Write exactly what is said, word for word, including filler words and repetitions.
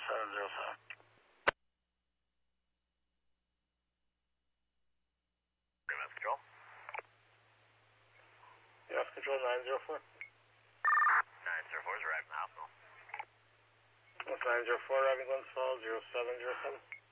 seven zero seven. Mass Control. Mass Control nine zero four. nine zero four is arriving in the hospital. That's nine zero four, arriving Glens Falls, zero seven zero seven.